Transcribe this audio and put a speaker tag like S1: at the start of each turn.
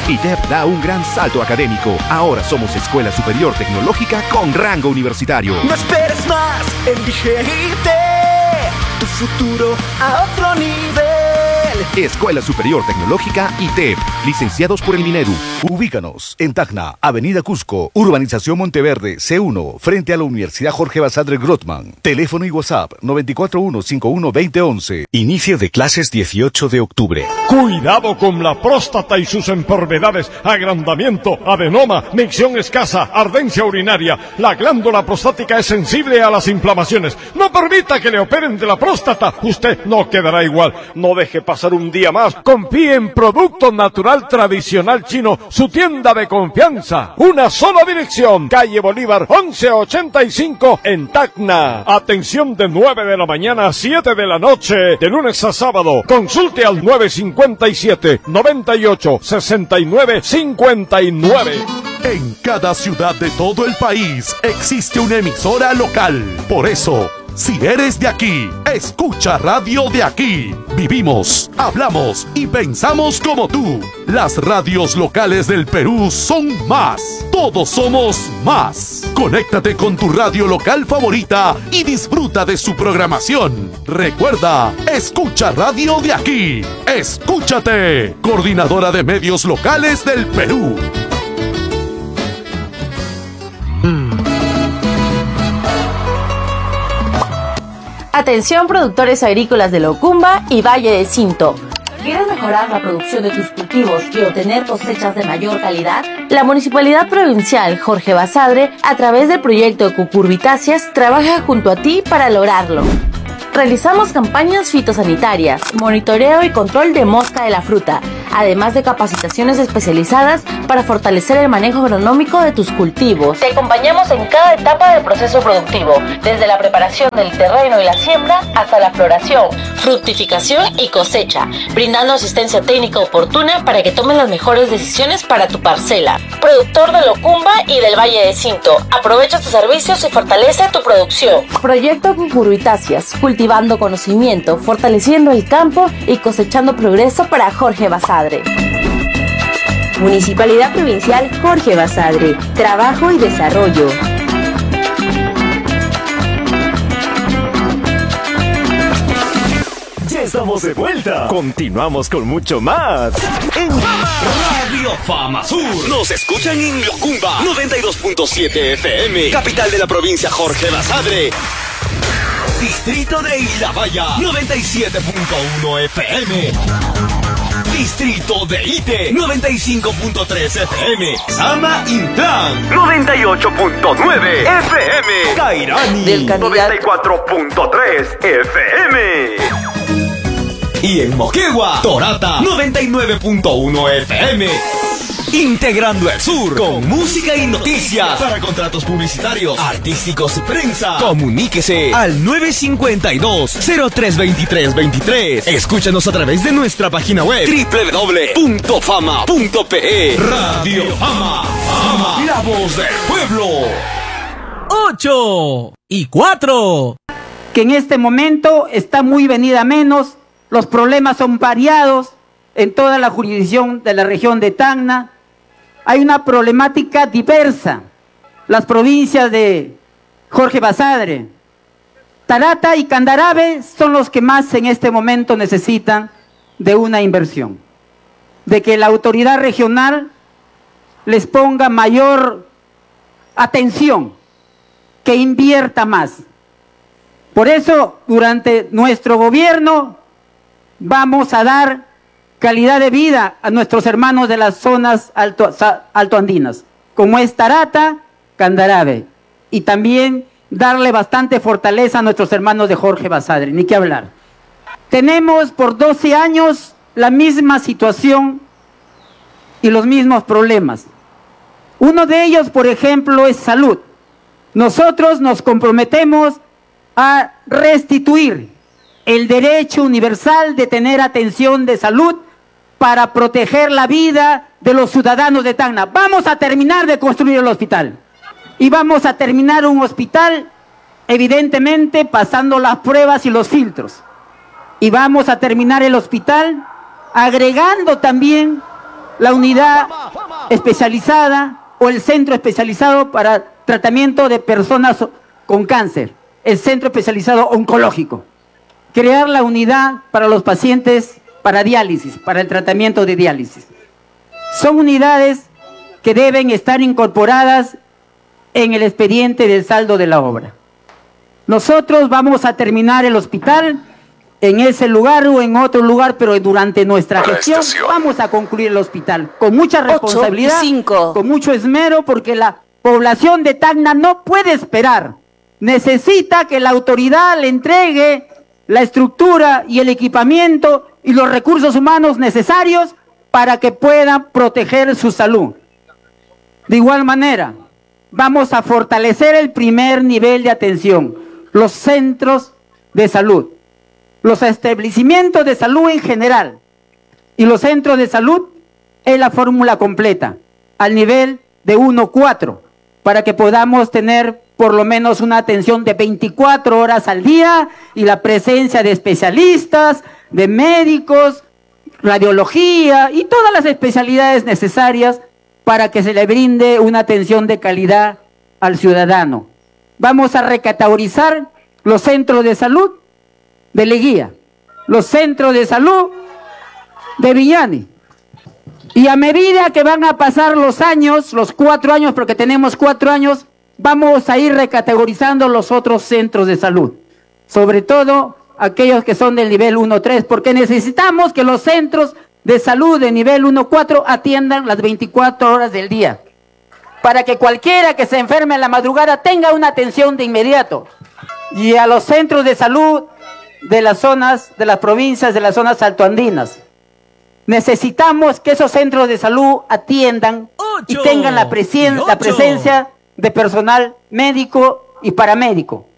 S1: ITEP da un gran salto académico. Ahora somos Escuela Superior Tecnológica con rango universitario.
S2: No esperes más, elige ITEP, tu futuro a otro nivel.
S1: Escuela Superior Tecnológica ITEP, licenciados por el Minedu.
S3: Ubícanos en Tacna, Avenida Cusco, Urbanización Monteverde, C1, frente a la Universidad Jorge Basadre Grothman. Teléfono y WhatsApp 941-51-2011.
S1: Inicio de clases 18 de octubre.
S4: Cuidado con la próstata y sus enfermedades: agrandamiento, adenoma, micción escasa, ardencia urinaria. La glándula prostática es sensible a las inflamaciones. No permita que le operen de la próstata. Usted no quedará igual. No deje pasar un día más. Confíe en Producto Natural Tradicional Chino, su tienda de confianza. Una sola dirección: calle Bolívar 1185 en Tacna. Atención de 9 de la mañana a 7 de la noche, de lunes a sábado. Consulte al 957-98-69-59.
S5: En cada ciudad de todo el país existe una emisora local. Por eso, si eres de aquí, escucha Radio de Aquí. Vivimos, hablamos y pensamos como tú. Las radios locales del Perú son más. Todos somos más. Conéctate con tu radio local favorita y disfruta de su programación. Recuerda, escucha Radio de Aquí. Escúchate. Coordinadora de Medios Locales del Perú.
S6: Atención, productores agrícolas de Locumba y Valle de Cinto. ¿Quieres mejorar la producción de tus cultivos y obtener cosechas de mayor calidad? La Municipalidad Provincial Jorge Basadre, a través del proyecto Cucurbitáceas, trabaja junto a ti para lograrlo. Realizamos campañas fitosanitarias, monitoreo y control de mosca de la fruta, además de capacitaciones especializadas para fortalecer el manejo agronómico de tus cultivos. Te acompañamos en cada etapa del proceso productivo, desde la preparación del terreno y la siembra hasta la floración, fructificación y cosecha, brindando asistencia técnica oportuna para que tomes las mejores decisiones para tu parcela. Productor de Locumba y del Valle de Cinto, aprovecha tus servicios y fortalece tu producción. Proyecto Cucurbitáceas, cultivando conocimiento, fortaleciendo el campo y cosechando progreso para Jorge Basadre.
S7: Municipalidad Provincial Jorge Basadre, trabajo y desarrollo.
S8: Ya estamos de vuelta. Continuamos con mucho más en Radio Fama Sur. Nos escuchan en Locumba 92.7 FM, capital de la provincia Jorge Basadre. Distrito de Ilabaya 97.1 FM. Distrito de Ite 95.3 FM. Sama Intlan 98.9 FM. Cairani 94.3 FM. Y en Moquegua, Torata 99.1 FM. Integrando el sur con música y noticias. Para contratos publicitarios, artísticos y prensa, comuníquese al 952-032323. Escúchanos a través de nuestra página web www.fama.pe. Radio Fama, Fama, la voz del pueblo.
S9: 8:04.
S10: Que en este momento está muy venida menos. Los problemas son variados en toda la jurisdicción de la región de Tacna. Hay una problemática diversa. Las provincias de Jorge Basadre, Tarata y Candarave son los que más en este momento necesitan de una inversión, de que la autoridad regional les ponga mayor atención, que invierta más. Por eso, durante nuestro gobierno, vamos a dar calidad de vida a nuestros hermanos de las zonas altoandinas, como es Tarata, Candarave, y también darle bastante fortaleza a nuestros hermanos de Jorge Basadre, ni qué hablar. Tenemos por 12 años la misma situación y los mismos problemas. Uno de ellos, por ejemplo, es salud. Nosotros nos comprometemos a restituir el derecho universal de tener atención de salud para proteger la vida de los ciudadanos de Tacna. Vamos a terminar de construir el hospital. Y vamos a terminar un hospital, evidentemente, pasando las pruebas y los filtros. Y vamos a terminar el hospital agregando también la unidad especializada o el centro especializado para tratamiento de personas con cáncer, el centro especializado oncológico. Crear la unidad para los pacientes para diálisis, para el tratamiento de diálisis. Son unidades que deben estar incorporadas en el expediente del saldo de la obra. Nosotros vamos a terminar el hospital en ese lugar o en otro lugar, pero durante nuestra gestión vamos a concluir el hospital con mucha responsabilidad, con mucho esmero, porque la población de Tacna no puede esperar. Necesita que la autoridad le entregue la estructura y el equipamiento y los recursos humanos necesarios para que puedan proteger su salud. De igual manera, vamos a fortalecer el primer nivel de atención, los centros de salud, los establecimientos de salud en general y los centros de salud en la fórmula completa, al nivel de 1-4, para que podamos tener por lo menos una atención de 24 horas al día y la presencia de especialistas, de médicos, radiología y todas las especialidades necesarias para que se le brinde una atención de calidad al ciudadano. Vamos a recategorizar los centros de salud de Leguía, los centros de salud de Villani. Y a medida que van a pasar los años, los 4 años, porque tenemos 4 años, vamos a ir recategorizando los otros centros de salud, sobre todo aquellos que son del nivel 1-3, porque necesitamos que los centros de salud de nivel 1-4 atiendan las 24 horas del día, para que cualquiera que se enferme en la madrugada tenga una atención de inmediato. Y a los centros de salud de las zonas, de las provincias, de las zonas altoandinas, necesitamos que esos centros de salud atiendan y tengan la presencia de personal médico y paramédico.